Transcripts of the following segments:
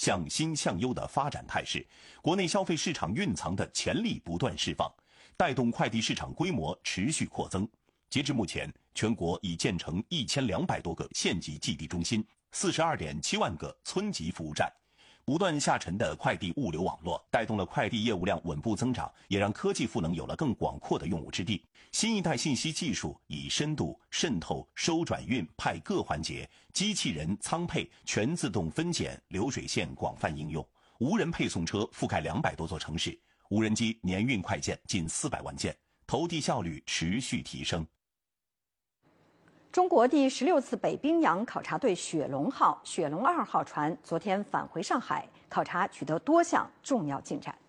向新向优的发展态势，国内消费市场蕴藏的潜力不断释放，带动快递市场规模持续扩增。截至目前，全国已建成1200多个县级寄递中心，42.7万个村级服务站。不断下沉的快递物流网络带动了快递业务量稳步增长，也让科技赋能有了更广阔的用武之地。新一代信息技术以深度、渗透、收转运、派各环节、机器人仓配、全自动分拣、流水线广泛应用。无人配送车覆盖200多座城市，无人机年运快件近400万件，投递效率持续提升。 中国第16次北冰洋考察队雪龙号、雪龙2号船昨天返回上海，考察取得多项重要进展。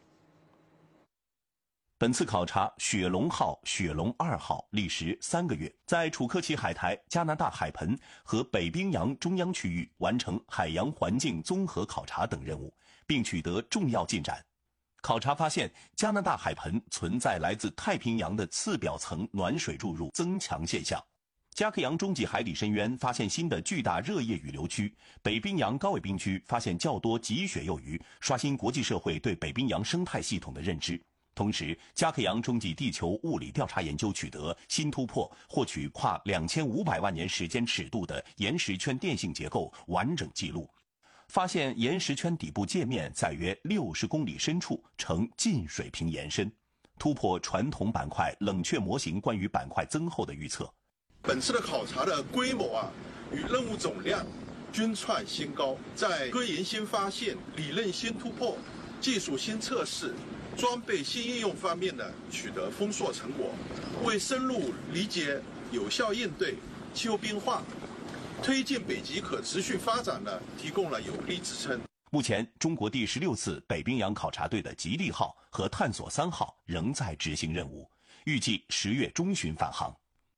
本次考察，雪龙号、雪龙2号历时3个月，在楚科奇海台、加拿大海盆和北冰洋中央区域完成海洋环境综合考察等任务，并取得重要进展。考察发现，加拿大海盆存在来自太平洋的次表层暖水注入增强现象。加克洋中极海底深渊发现新的巨大热液雨流区，北冰洋高纬冰区发现较多极雪幼鱼，刷新国际社会对北冰洋生态系统的认知。同时，加克洋中极地球物理调查研究取得新突破，获取跨2500万年时间尺度的岩石圈电性结构完整记录，发现岩石圈底部界面在约60公里深处呈近水平延伸，突破传统板块冷却模型关于板块增厚的预测。 本次的考察的规模与任务总量均创新高，在科研新发现、理论新突破、技术新测试、装备新应用方面取得丰硕成果，为深入理解、有效应对气候变化、推进北极可持续发展提供了有力支撑。 目前，中国第16次北冰洋考察队的吉利号和探索3号仍在执行任务，预计10月中旬返航。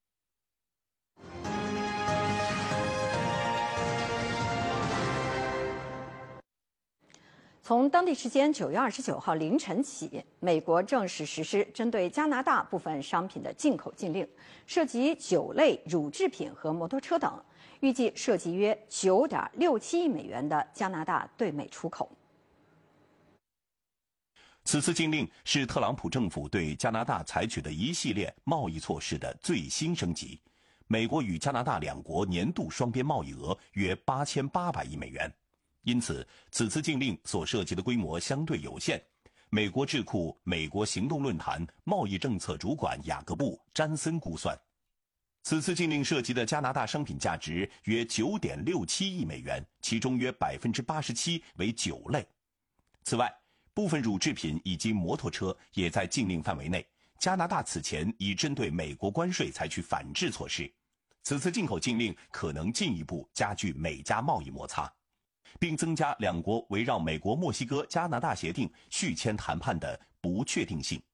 从当地时间9月29号凌晨起，美国正式实施针对加拿大部分商品的进口禁令，涉及酒类、乳制品和摩托车等，预计涉及约9.67亿美元的加拿大对美出口。 此次禁令是特朗普政府对加拿大采取的一系列贸易措施的最新升级。美国与加拿大两国年度双边贸易额约8800亿美元。因此，此次禁令所涉及的规模相对有限。美国智库美国行动论坛贸易政策主管雅各布·詹森估算，此次禁令涉及的加拿大商品价值约9.67亿美元，其中约87%为酒类。此外，部分乳制品以及摩托车也在禁令范围内。加拿大此前已针对美国关税采取反制措施。此次进口禁令可能进一步加剧美加贸易摩擦，并增加两国围绕美国墨西哥加拿大协定续签谈判的不确定性。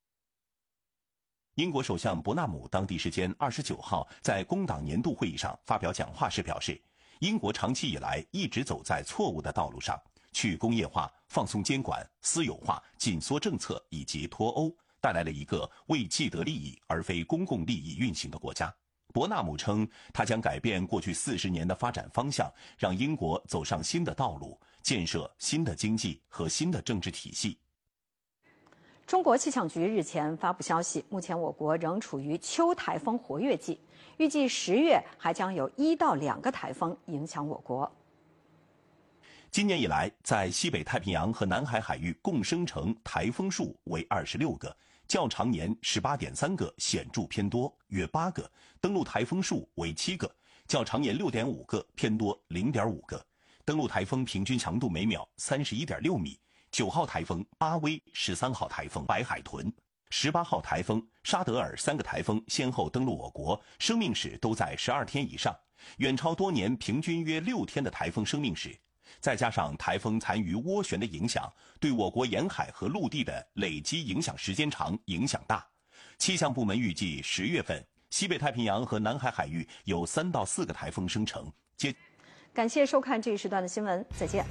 英国首相伯纳姆当地时间29号在工党年度会议上发表讲话时表示，英国长期以来一直走在错误的道路上，去工业化、放松监管、私有化、紧缩政策以及脱欧，带来了一个为既得利益而非公共利益运行的国家。伯纳姆称，他将改变过去40年的发展方向，让英国走上新的道路，建设新的经济和新的政治体系。 中国气象局日前发布消息，目前我国仍处于秋台风活跃季，预计10月还将有1到2个台风影响我国。 今年以来，在西北太平洋和南海海域共生成台风数为26个，较常年18.3个显著偏多，约8个；登陆台风数为7个，较常年6.5个偏多0.5个。登陆台风平均强度每秒31.6米。9号台风巴威、13号台风白海豚、18号台风沙德尔3个台风先后登陆我国，生命史都在12天以上，远超多年平均约6天的台风生命史。再加上台风残余涡旋的影响，对我国沿海和陆地的累积影响时间长、影响大。气象部门预计10月份，西北太平洋和南海海域有3到4个台风生成。 感谢收看这一时段的新闻，再见。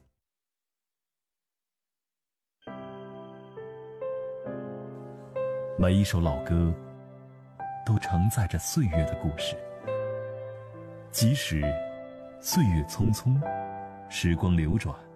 每一首老歌都承载着岁月的故事，即使岁月匆匆，时光流转，